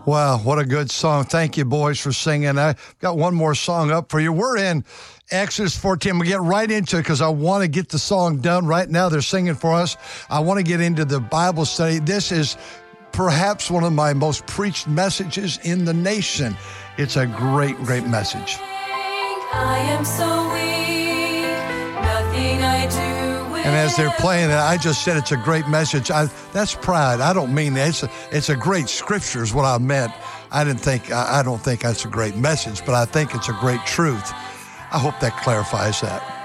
Wow, what a good song. Thank you, boys, for singing. I've got one more song up for you. We're in Exodus 14. We get right into it because I want to get the song done right now. They're singing for us. I want to get into the Bible study. This is perhaps one of my most preached messages in the nation. It's a great, great message. I am so weak, nothing I do will. And as they're playing it, I just said it's a great message. That's pride. I don't mean that. It's a great scripture is what I meant. I don't think that's a great message, but I think it's a great truth. I hope that clarifies that.